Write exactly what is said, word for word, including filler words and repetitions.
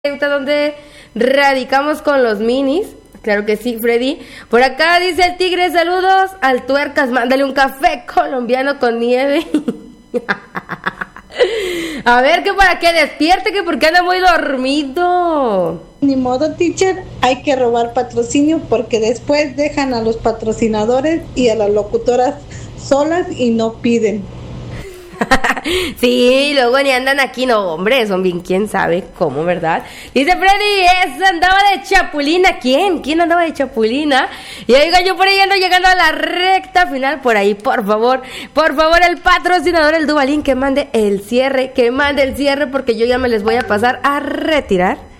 donde radicamos con los minis. Claro que sí, Freddy. Por acá dice el tigre, saludos al tuercas, mándale un café colombiano con nieve. A ver, que para que despierte, que porque anda muy dormido. Ni modo, teacher, hay que robar patrocinio porque después dejan a los patrocinadores y a las locutoras solas y no piden. Sí, luego ni andan aquí, no, hombre, son bien, quién sabe cómo, ¿verdad? Dice Freddy, esa andaba de chapulina. ¿Quién? ¿Quién andaba de chapulina? Y oiga, yo por ahí ando llegando a la recta final. Por ahí, por favor, por favor, el patrocinador, el Dubalín, que mande el cierre, que mande el cierre, porque yo ya me les voy a pasar a retirar.